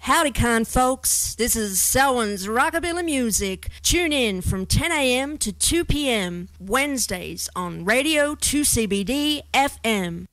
Howdy, con folks. This is Selwyn's Rockabilly Music. Tune in from 10 a.m. to 2 p.m. Wednesdays on Radio 2CBD FM.